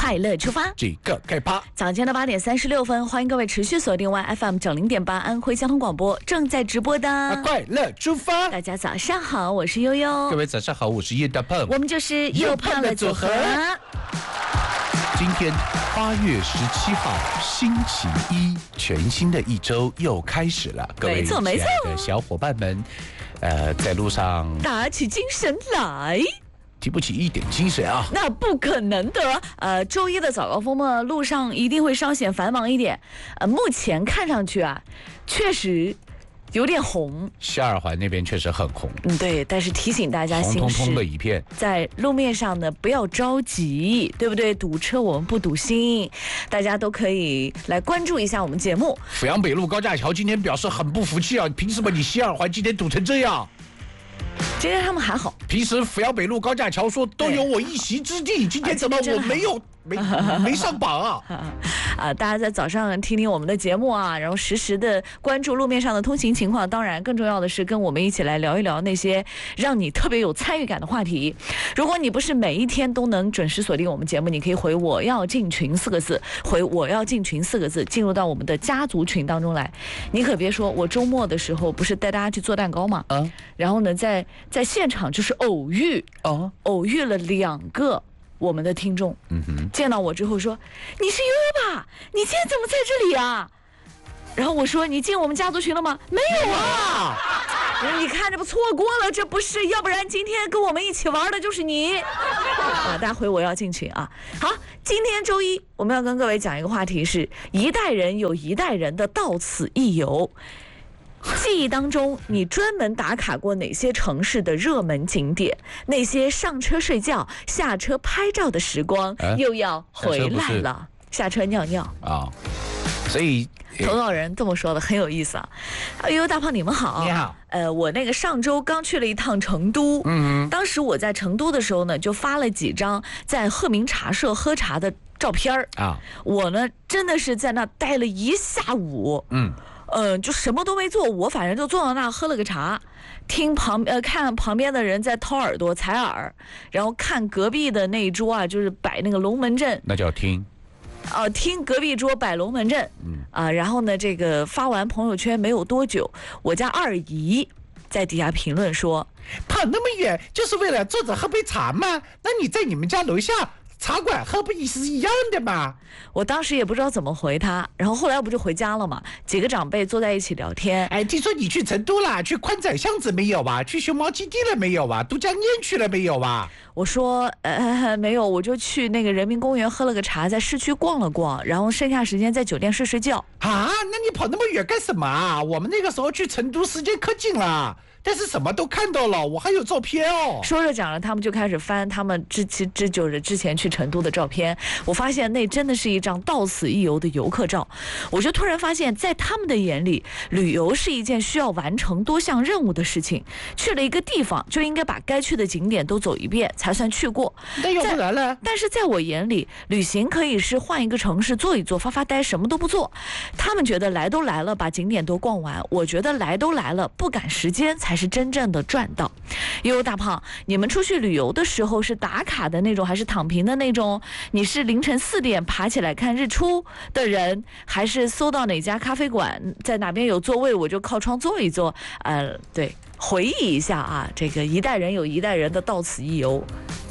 快乐出发， 这个开趴。 早间的8点36分，欢迎各位持续锁定 1FM90.8安徽交通广播正在直播的快乐出发。 大家早上好，我是悠悠。 各位早上好，我是叶大胖。 我们就是又胖的组合。 今天8月17号，星期一，全新的一周又开始了。各位亲爱的小伙伴们，在路上打起精神来。 提不起一点精神啊？ 那不可能的。周一的早高峰呢，路上一定会稍显繁忙一点。目前看上去啊，确实有点红。 西二环那边确实很红。 对，但是提醒大家， 红彤彤的一片， 在路面上呢，不要着急，对不对？堵车我们不堵心，大家都可以来关注一下我们节目。 阜阳北路高架桥今天表示很不服气啊，凭什么你西二环今天堵成这样？ 今天他们还好， 平时阜阳北路高架桥说都有我一席之地，今天怎么我没有没上榜啊？ 大家在早上听听我们的节目啊，然后实时的关注路面上的通行情况。当然，更重要的是跟我们一起来聊一聊那些让你特别有参与感的话题。如果你不是每一天都能准时锁定我们节目，你可以回我要进群4个字，回我要进群4个字，进入到我们的家族群当中来。你可别说我周末的时候不是带大家去做蛋糕吗？然后呢，在现场就是偶遇了2个我们的听众，见到我之后说：“你是悠悠吧？你今天怎么在这里啊？”然后我说：“你进我们家族群了吗？”没有啊。你看这不错过了，这不是，要不然今天跟我们一起玩的就是你。大家回我要进群啊。好，今天周一我们要跟各位讲一个话题是：一代人有一代人的到此一游。记忆当中，你专门打卡过哪些城市的热门景点？那些上车睡觉、下车拍照的时光又要回来了。下车尿尿啊！ 所以投稿人这么说的，很有意思啊！哎呦，大胖你们好， 你好。 我那个上周刚去了一趟成都，当时我在成都的时候呢，就发了几张在鹤鸣茶社喝茶的照片啊。我呢，真的是在那待了一下午，就什么都没做，我反正就坐到那喝了个茶，看旁边的人在掏耳朵采耳，然后看隔壁的那一桌啊，就是摆那个龙门阵， 那叫听。 听隔壁桌摆龙门阵，然后呢，这个发完朋友圈没有多久，我家二姨在底下评论说：“ 跑那么远就是为了坐着喝杯茶吗？那你在你们家楼下茶馆喝不也是一样的吗？” 我当时也不知道怎么回他，然后后来我不就回家了嘛，几个长辈坐在一起聊天。 听说你去成都了，去宽窄巷子没有啊？去熊猫基地了没有啊？都江堰去了没有啊？ 我说没有，我就去那个人民公园喝了个茶，在市区逛了逛，然后剩下时间在酒店睡觉。 啊，那你跑那么远干什么啊？我们那个时候去成都时间可紧了。但是什么都看到了，我还有照片哦。说着讲着，他们就开始翻他们之前去成都的照片。我发现那真的是一张到此一游的游客照。我就突然发现，在他们的眼里，旅游是一件需要完成多项任务的事情。去了一个地方，就应该把该去的景点都走一遍，才算去过。 那要不然呢？ 但是在我眼里，旅行可以是换一个城市坐一坐，发发呆，什么都不做。他们觉得来都来了，把景点都逛完。我觉得来都来了，不赶时间才是真正的赚到。悠悠大胖，你们出去旅游的时候是打卡的那种，还是躺平的那种？你是凌晨4点爬起来看日出的人，还是搜到哪家咖啡馆，在哪边有座位我就靠窗坐一坐？对，回忆一下啊，这个一代人有一代人的到此一游。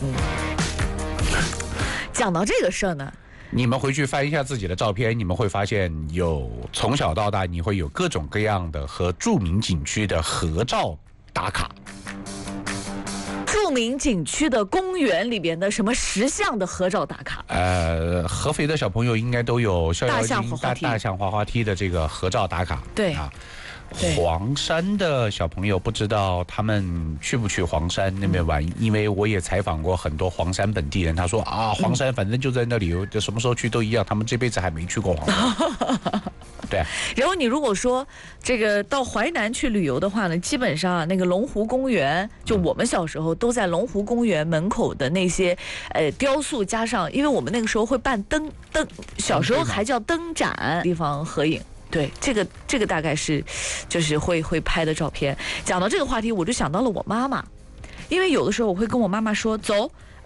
讲到这个事儿呢， 你们回去翻一下自己的照片，你们会发现有从小到大你会有各种各样的和著名景区的合照打卡。 著名景区的公园里边的什么10项的合照打卡？ 合肥的小朋友应该都有逍遥津大象滑滑梯的这个合照打卡。 对啊。黄山的小朋友不知道他们去不去黄山那边玩，因为我也采访过很多黄山本地人，他说黄山反正就在那里，什么时候去都一样，他们这辈子还没去过黄山。对。 然后你如果说这个到淮南去旅游的话呢，基本上那个龙湖公园，就我们小时候都在龙湖公园门口的那些雕塑，加上因为我们那个时候会办灯，小时候还叫灯展地方合影。对，这个大概是就是会拍的照片。讲到这个话题，我就想到了我妈妈，因为有的时候我会跟我妈妈说，走，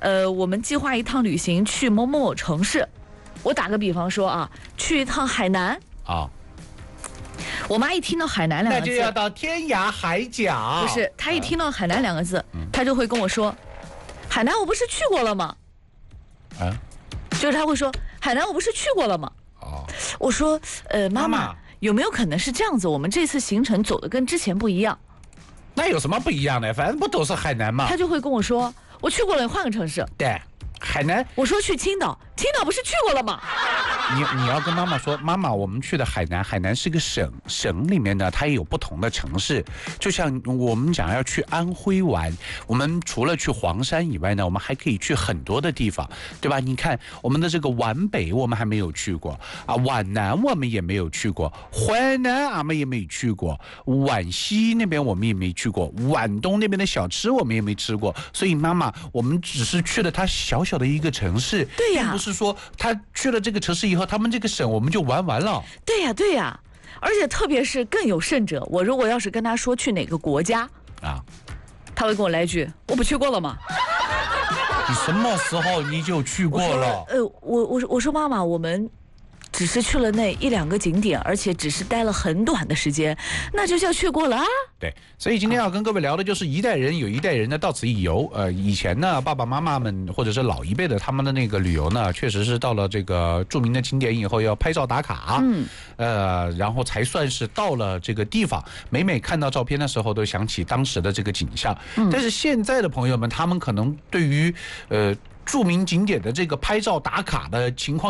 我们计划一趟旅行去某某某城市，我打个比方说啊，去一趟海南啊。 我妈一听到海南两个字， 那就要到天涯海角。 不是，她一听到海南两个字，她就会跟我说，海南我不是去过了吗？ 啊， 就是她会说，海南我不是去过了吗？ 哦， 我说，妈妈妈，有没有可能是这样子？我们这次行程走的跟之前不一样？ 那有什么不一样的？反正不都是海南嘛。 她就会跟我说，我去过了，你换个城市。 对，海南。 我说去青岛，青岛不是去过了吗？ 你要跟妈妈说，妈妈，我们去的海南，海南是个省，省里面呢，它也有不同的城市。就像我们讲要去安徽玩，我们除了去黄山以外呢，我们还可以去很多的地方，对吧？你看我们的这个皖北，我们还没有去过啊，皖南我们也没有去过，淮南俺们也没去过，皖西那边我们也没去过，皖东那边的小吃我们也没吃过。所以妈妈，我们只是去了它小小的一个城市， 对呀， 并不是说他去了这个城市以后，他们这个省我们就玩完了。 对呀，对呀，而且特别是更有甚者，我如果要是跟他说去哪个国家啊， 他会跟我来一句：“我不去过了吗？” 你什么时候你就去过了？ 我说妈妈，我们只是去了那一两个景点，而且只是待了很短的时间，那就叫去过了啊。 对，所以今天要跟各位聊的就是一代人有一代人的到此一游。以前呢，爸爸妈妈们或者是老一辈的他们的那个旅游呢，确实是到了这个著名的景点以后要拍照打卡，然后才算是到了这个地方。每每看到照片的时候，都想起当时的这个景象。但是现在的朋友们，他们可能对于著名景点的这个拍照打卡的情况